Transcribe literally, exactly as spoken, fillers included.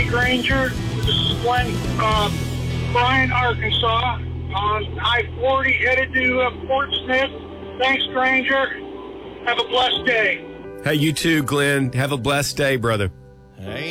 Hey, Granger. This is Glenn, uh, Bryan, Arkansas, on I forty headed to uh, Fort Smith. Thanks, Granger. Have a blessed day. Hey, you too, Glenn. Have a blessed day, brother. Ain't